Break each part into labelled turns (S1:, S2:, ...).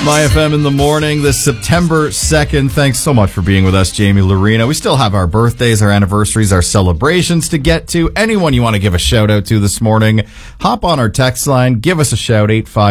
S1: My FM in the morning, this September 2nd. Thanks so much for being with us, Jamie Lorena. We still have our birthdays, our anniversaries, our celebrations to get to. Anyone you want to give a shout out to this morning, hop on our text line, give us a shout,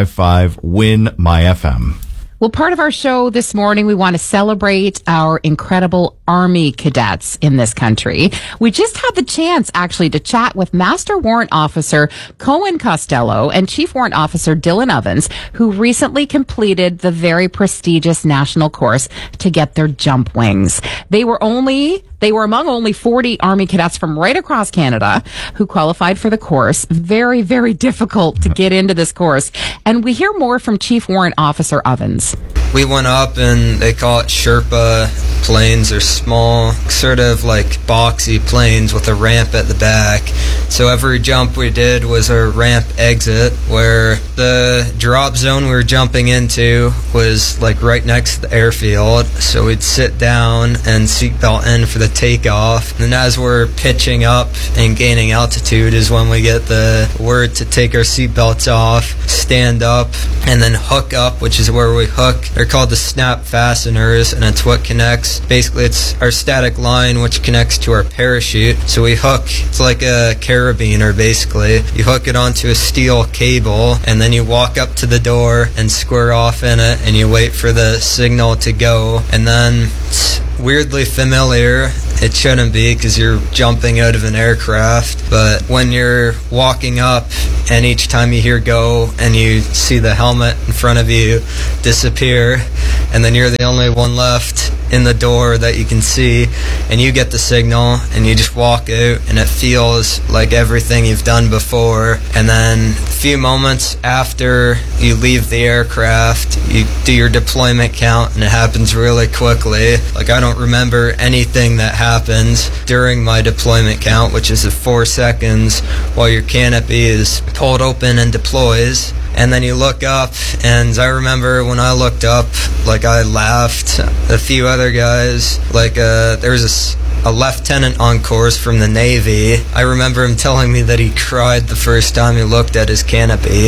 S1: 855-WIN-MY-FM.
S2: Well, part of our show this morning, we want to celebrate our incredible Army cadets in this country. We just had the chance, actually, to chat with Master Warrant Officer Cohen Costello and Chief Warrant Officer Dylan Ovens, who recently completed the very prestigious national course to get their jump wings. They were among only 40 Army cadets from right across Canada who qualified for the course. Very, very difficult to get into this course. And we hear more from Chief Warrant Officer Ovens.
S3: We went up and they call it Sherpa planes. They're small, sort of like boxy planes with a ramp at the back. So every jump we did was a ramp exit, where the drop zone we were jumping into was like right next to the airfield. So we'd sit down and seatbelt in for the takeoff. And as we're pitching up and gaining altitude is when we get the word to take our seatbelts off, stand up, and then hook up, which is where we hook. They're called the snap fasteners, and it's what connects. Basically, it's our static line, which connects to our parachute. So we hook, it's like a carabiner, basically. You hook it onto a steel cable, and then you walk up to the door and square off in it, and you wait for the signal to go. And then it's weirdly familiar. It shouldn't be, because you're jumping out of an aircraft. But when you're walking up, and each time you hear go, and you see the helmet in front of you disappear, and then you're the only one left in the door that you can see, and you get the signal, and you just walk out, and it feels like everything you've done before. And then a few moments after you leave the aircraft, you do your deployment count, and it happens really quickly. Like, I don't remember anything that happens during my deployment count, which is 4 seconds while your canopy is pulled open and deploys. And then you look up, and I remember when I looked up, like, I laughed. A few other guys, like, there was a lieutenant on course from the Navy. I remember him telling me that he cried the first time he looked at his canopy.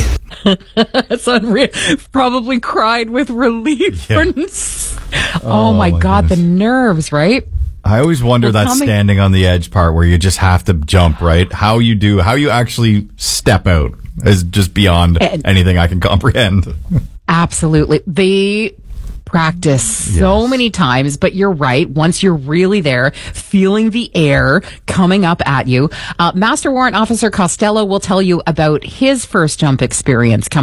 S2: That's unreal. Probably cried with relief. Yeah. Oh my God, goodness. The nerves, right?
S1: I always wonder that standing on the edge part where you just have to jump, right? How you actually step out is just beyond anything I can comprehend. Absolutely.
S2: They practice so many times, but you're right. Once you're really there, feeling the air coming up at you, Master Warrant Officer Costello will tell you about his first jump experience coming